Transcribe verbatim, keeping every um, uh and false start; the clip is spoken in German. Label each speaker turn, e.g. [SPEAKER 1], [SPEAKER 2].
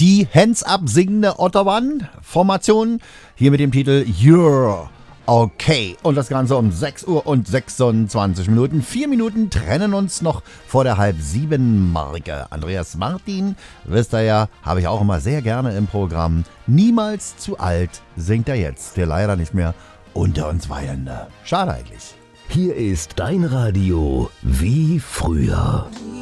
[SPEAKER 1] Die Hands-Up singende Otterwan-Formation, hier mit dem Titel You're Okay. Und das Ganze um sechs Uhr und sechsundzwanzig Minuten. Vier Minuten trennen uns noch vor der halb sieben Marke. Andreas Martin, wisst ihr ja, habe ich auch immer sehr gerne im Programm. Niemals zu alt singt er jetzt, der leider nicht mehr unter uns Weilende. Schade eigentlich.
[SPEAKER 2] Hier ist dein Radio wie früher.